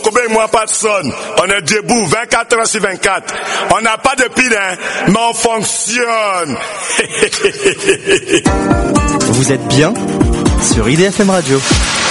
Kobe et moi, personne. On est debout 24 heures sur 24. On n'a pas de pile, hein, mais on fonctionne. Vous êtes bien sur IDFM Radio.